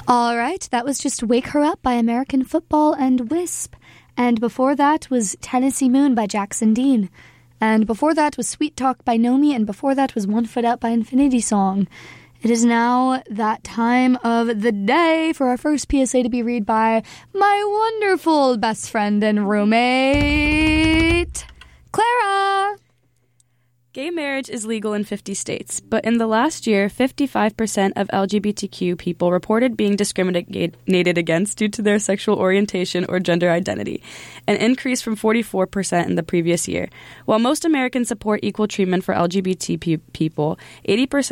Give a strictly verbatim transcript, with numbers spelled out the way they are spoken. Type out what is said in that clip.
All right, that was just Wake Her Up by American Football and Wisp. And before that was Tennessee Moon by Jackson Dean. And before that was Sweet Talk by Nomi. And before that was One Foot Up by Infinity Song. It is now that time of the day for our first P S A to be read by my wonderful best friend and roommate, Clara. Gay marriage is legal in fifty states, but in the last year, fifty-five percent of L G B T Q people reported being discriminated against due to their sexual orientation or gender identity, an increase from forty-four percent in the previous year. While most Americans support equal treatment for L G B T people, eighty percent